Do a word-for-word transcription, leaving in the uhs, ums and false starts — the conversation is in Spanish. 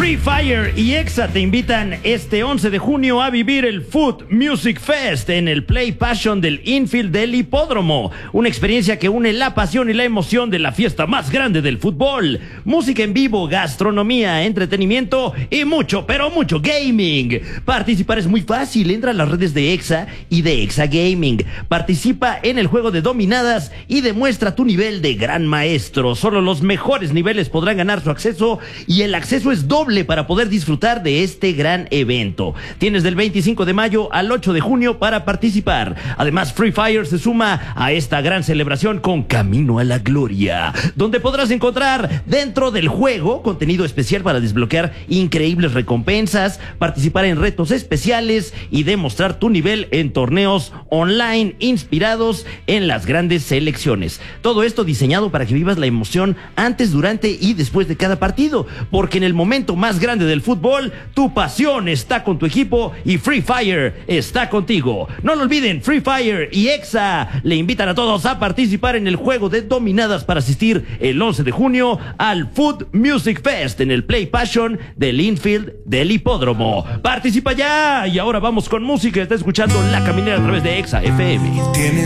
Free Fire y Exa te invitan este once de junio a vivir el Food Music Fest en el Play Passion del infield del Hipódromo. Una experiencia que une la pasión y la emoción de la fiesta más grande del fútbol. Música en vivo, gastronomía, entretenimiento y mucho, pero mucho gaming. Participar es muy fácil. Entra a las redes de Exa y de Exa Gaming. Participa en el juego de dominadas y demuestra tu nivel de gran maestro. Solo los mejores niveles podrán ganar su acceso y el acceso es doble para poder disfrutar de este gran evento. Tienes del veinticinco de mayo al ocho de junio para participar. Además, Free Fire se suma a esta gran celebración con Camino a la Gloria, donde podrás encontrar dentro del juego contenido especial para desbloquear increíbles recompensas, participar en retos especiales y demostrar tu nivel en torneos online inspirados en las grandes selecciones. Todo esto diseñado para que vivas la emoción antes, durante y después de cada partido, porque en el momento más grande del fútbol, tu pasión está con tu equipo y Free Fire está contigo. No lo olviden, Free Fire y Exa le invitan a todos a participar en el juego de dominadas para asistir el once de junio al Food Music Fest en el Play Passion del infield del Hipódromo. Participa ya. Y ahora vamos con música. Está escuchando La Caminera a través de Exa F M.